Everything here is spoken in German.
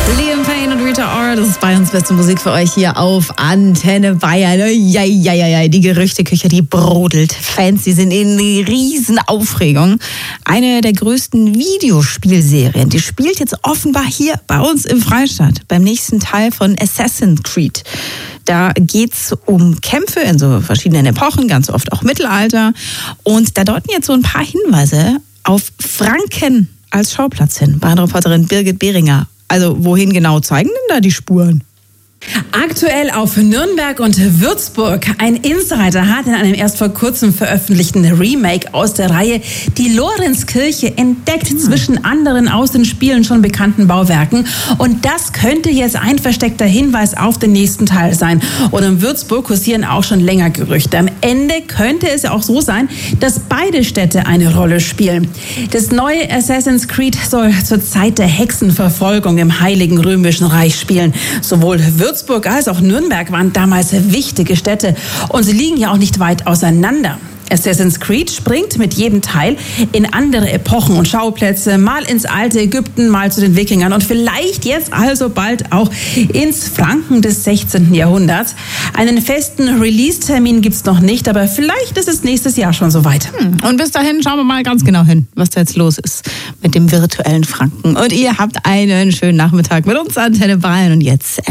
Liam Payne und Rita Ora, das ist bei uns beste Musik für euch hier auf Antenne Bayern. Ja, die Gerüchteküche, die brodelt. Fans, die sind in Riesenaufregung. Eine der größten Videospielserien, die spielt jetzt offenbar hier bei uns im Freistaat, beim nächsten Teil von Assassin's Creed. Da geht's um Kämpfe in so verschiedenen Epochen, ganz oft auch Mittelalter. Und da deuten jetzt so ein paar Hinweise auf Franken als Schauplatz hin. Bahnreporterin Birgit Behringer. Also wohin genau zeigen denn da die Spuren? Aktuell auf Nürnberg und Würzburg. Ein Insider hat in einem erst vor kurzem veröffentlichten Remake aus der Reihe die Lorenzkirche entdeckt, zwischen anderen aus den Spielen schon bekannten Bauwerken. Und das könnte jetzt ein versteckter Hinweis auf den nächsten Teil sein. Und in Würzburg kursieren auch schon länger Gerüchte. Am Ende könnte es ja auch so sein, dass beide Städte eine Rolle spielen. Das neue Assassin's Creed soll zur Zeit der Hexenverfolgung im Heiligen Römischen Reich spielen. Sowohl Würzburg als auch Nürnberg waren damals wichtige Städte und sie liegen ja auch nicht weit auseinander. Assassin's Creed springt mit jedem Teil in andere Epochen und Schauplätze, mal ins alte Ägypten, mal zu den Wikingern und vielleicht jetzt also bald auch ins Franken des 16. Jahrhunderts. Einen festen Release-Termin gibt's noch nicht, aber vielleicht ist es nächstes Jahr schon soweit. Und bis dahin schauen wir mal ganz genau hin, was da jetzt los ist mit dem virtuellen Franken. Und ihr habt einen schönen Nachmittag mit uns, Antenne Bayern, und jetzt